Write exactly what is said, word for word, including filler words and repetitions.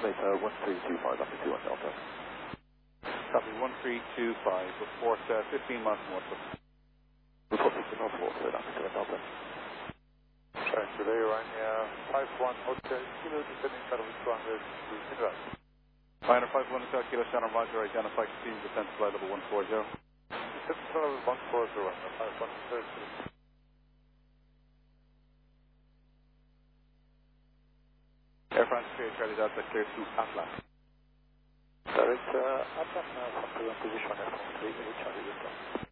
Later, one three two five, up to two one Delta. Copy, one three two five, report uh, fifteen miles from Waterford. Report fifteen miles from Waterford, up to two one Delta. Train today, Ryanair five one Hotel Kilo, descending shuttle two hundred to Midwest. Ryanair five one Hotel Kilo, Shannon Roger, identify team descent flight level one four zero. Descent flight level one four zero, Ryanair five one Hotel Kilo. Air France clear, Charlie Delta, clear to Atlas. Direct uh, Atlas, now from present position, Air France three, Charlie Delta.